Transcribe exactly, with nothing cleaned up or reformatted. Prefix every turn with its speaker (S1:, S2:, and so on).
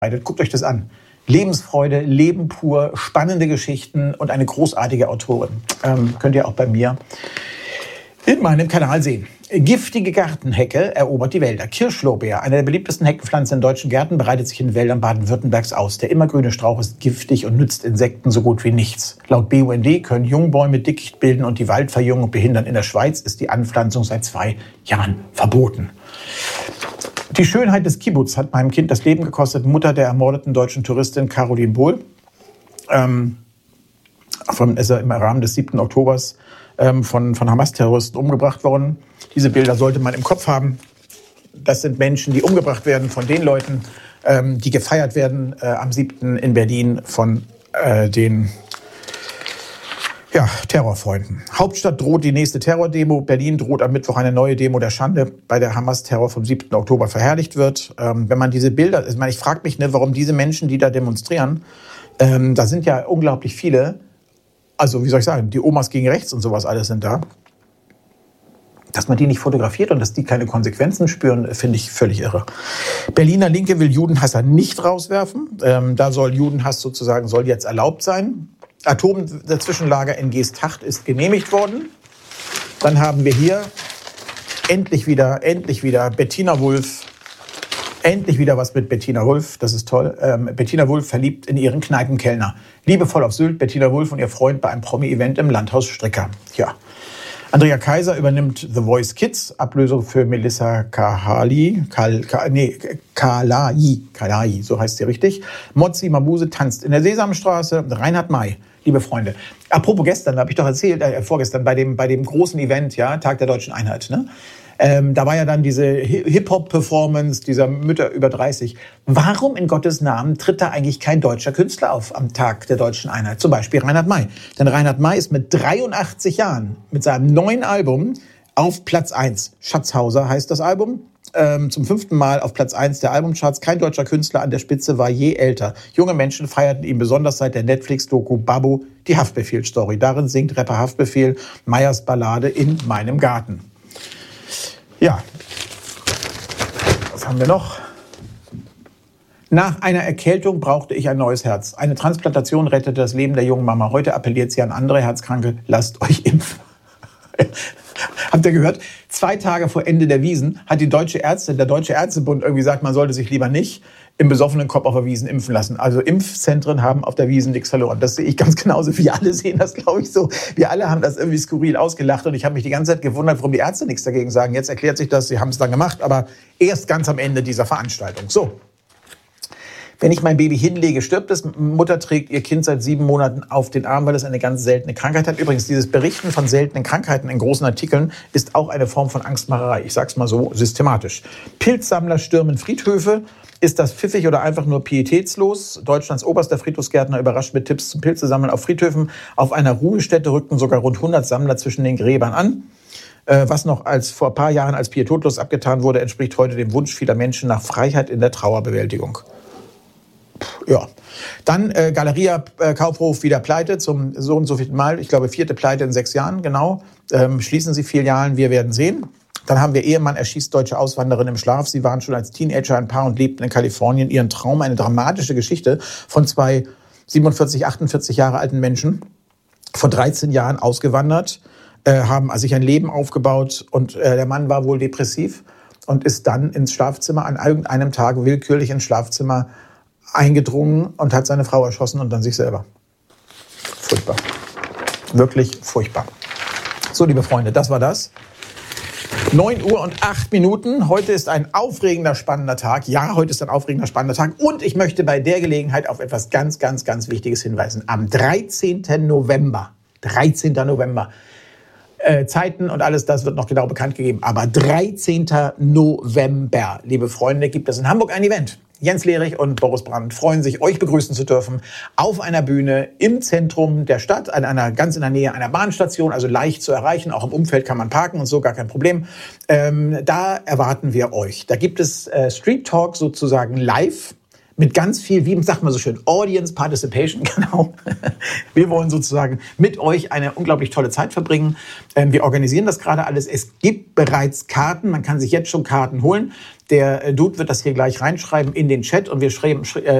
S1: Guckt euch das an. Lebensfreude, Leben pur, spannende Geschichten und eine großartige Autorin. Ähm, könnt ihr auch bei mir in meinem Kanal sehen. Giftige Gartenhecke erobert die Wälder. Kirschlorbeer, eine der beliebtesten Heckenpflanzen in deutschen Gärten, breitet sich in den Wäldern Baden-Württembergs aus. Der immergrüne Strauch ist giftig und nützt Insekten so gut wie nichts. Laut B U N D können Jungbäume Dickicht bilden und die Waldverjüngung behindern. In der Schweiz ist die Anpflanzung seit zwei Jahren verboten. Die Schönheit des Kibbuz hat meinem Kind das Leben gekostet. Mutter der ermordeten deutschen Touristin Caroline Bohl. Ähm, von, ist er im Rahmen des siebten Oktobers ähm, von, von Hamas-Terroristen umgebracht worden. Diese Bilder sollte man im Kopf haben. Das sind Menschen, die umgebracht werden von den Leuten, ähm, die gefeiert werden äh, am siebten in Berlin von äh, den Ja, Terrorfreunden. Hauptstadt droht die nächste Terrordemo. Berlin droht am Mittwoch eine neue Demo der Schande, bei der Hamas-Terror vom siebten Oktober verherrlicht wird. Ähm, wenn man diese Bilder, ich meine, ich frage mich, ne, warum diese Menschen, die da demonstrieren, ähm, da sind ja unglaublich viele, also wie soll ich sagen, die Omas gegen rechts und sowas alles sind da, dass man die nicht fotografiert und dass die keine Konsequenzen spüren, finde ich völlig irre. Berliner Linke will Judenhasser nicht rauswerfen. Ähm, da soll Judenhass sozusagen, soll jetzt erlaubt sein. Atomzwischenlager in Geesthacht ist genehmigt worden. Dann haben wir hier endlich wieder, endlich wieder Bettina Wulff. Endlich wieder was mit Bettina Wulff, das ist toll. Ähm, Bettina Wulff verliebt in ihren Kneipenkellner. Liebevoll auf Sylt, Bettina Wulff und ihr Freund bei einem Promi-Event im Landhaus Stricker. Ja. Andrea Kaiser übernimmt The Voice Kids, Ablösung für Melissa Kahali, Kal, Ka, nee, Kalai, Kalai, so heißt sie richtig. Mozzi Mabuse tanzt in der Sesamstraße. Reinhard May, liebe Freunde. Apropos gestern, da habe ich doch erzählt, äh, vorgestern bei dem, bei dem großen Event, ja, Tag der Deutschen Einheit, ne? Ähm, da war ja dann diese Hip-Hop-Performance dieser Mütter über dreißig. Warum in Gottes Namen tritt da eigentlich kein deutscher Künstler auf am Tag der Deutschen Einheit? Zum Beispiel Reinhard May. Denn Reinhard May ist mit dreiundachtzig Jahren mit seinem neuen Album auf Platz eins. Schatzhauser heißt das Album. Ähm, zum fünften Mal auf Platz eins der Albumcharts. Kein deutscher Künstler an der Spitze war je älter. Junge Menschen feierten ihn besonders seit der Netflix-Doku Babu, die Haftbefehl-Story. Darin singt Rapper Haftbefehl Meyers Ballade In meinem Garten. Ja, was haben wir noch? Nach einer Erkältung brauchte ich ein neues Herz. Eine Transplantation rettete das Leben der jungen Mama. Heute appelliert sie an andere Herzkranke, lasst euch impfen. Habt ihr gehört? Zwei Tage vor Ende der Wiesn hat die Deutsche Ärzte, der Deutsche Ärztebund irgendwie gesagt, man sollte sich lieber nicht im besoffenen Kopf auf der Wiesn impfen lassen. Also Impfzentren haben auf der Wiesn nichts verloren. Das sehe ich ganz genauso. Wir alle sehen das, glaube ich, so. Wir alle haben das irgendwie skurril ausgelacht und ich habe mich die ganze Zeit gewundert, warum die Ärzte nichts dagegen sagen. Jetzt erklärt sich das, sie haben es dann gemacht, aber erst ganz am Ende dieser Veranstaltung. So. Wenn ich mein Baby hinlege, stirbt es. Mutter trägt ihr Kind seit sieben Monaten auf den Arm, weil es eine ganz seltene Krankheit hat. Übrigens, dieses Berichten von seltenen Krankheiten in großen Artikeln ist auch eine Form von Angstmacherei. Ich sag's mal so systematisch. Pilzsammler stürmen Friedhöfe. Ist das pfiffig oder einfach nur pietätslos? Deutschlands oberster Friedhofsgärtner überrascht mit Tipps zum Pilzesammeln auf Friedhöfen. Auf einer Ruhestätte rückten sogar rund hundert Sammler zwischen den Gräbern an. Was noch als vor ein paar Jahren als pietätlos abgetan wurde, entspricht heute dem Wunsch vieler Menschen nach Freiheit in der Trauerbewältigung. Ja, dann äh, Galeria äh, Kaufhof wieder pleite zum so und so vierten Mal. Ich glaube, vierte Pleite in sechs Jahren, genau. Ähm, schließen Sie Filialen, wir werden sehen. Dann haben wir Ehemann erschießt deutsche Auswanderin im Schlaf. Sie waren schon als Teenager ein Paar und lebten in Kalifornien ihren Traum. Eine dramatische Geschichte von zwei siebenundvierzig, achtundvierzig Jahre alten Menschen. Vor dreizehn Jahren ausgewandert, äh, haben sich ein Leben aufgebaut und äh, der Mann war wohl depressiv und ist dann ins Schlafzimmer an irgendeinem Tag willkürlich ins Schlafzimmer eingedrungen und hat seine Frau erschossen und dann sich selber. Furchtbar. Wirklich furchtbar. So, liebe Freunde, das war das. neun Uhr und acht Minuten. Heute ist ein aufregender, spannender Tag. Ja, heute ist ein aufregender, spannender Tag. Und ich möchte bei der Gelegenheit auf etwas ganz, ganz, ganz Wichtiges hinweisen. Am dreizehnten November, dreizehnten November, äh, Zeiten und alles, das wird noch genau bekannt gegeben. Aber dreizehnten November, liebe Freunde, gibt es in Hamburg ein Event. Jens Lehrig und Boris Brandt freuen sich, euch begrüßen zu dürfen auf einer Bühne im Zentrum der Stadt, an einer, ganz in der Nähe einer Bahnstation, also leicht zu erreichen. Auch im Umfeld kann man parken und so, gar kein Problem. Ähm, da erwarten wir euch. Da gibt es äh, Street Talk sozusagen live mit ganz viel, wie sagt man so schön, Audience Participation, genau. Wir wollen sozusagen mit euch eine unglaublich tolle Zeit verbringen. Wir organisieren das gerade alles. Es gibt bereits Karten, man kann sich jetzt schon Karten holen. Der Dude wird das hier gleich reinschreiben in den Chat und wir schreiben,